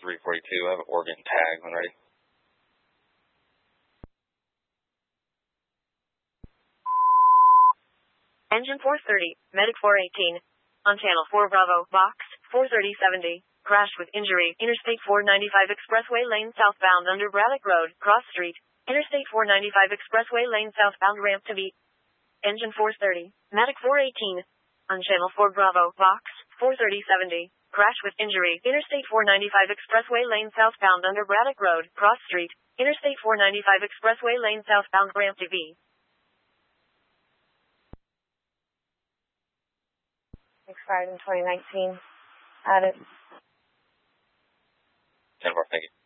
342. I have Oregon tag when ready. Engine 430, Medic 418. On Channel 4 Bravo, Box 43070. Crash with injury, Interstate 495 Expressway lane southbound under Braddock Road, Cross Street. Interstate 495 Expressway lane southbound ramp to be. Engine 430, Medic 418. On Channel 4 Bravo, Box 43070. Crash with injury, Interstate 495 Expressway lane southbound under Braddock Road, Cross Street. Interstate 495 Expressway lane southbound ramp to be. Expired in 2019. Added. 10-4, thank you.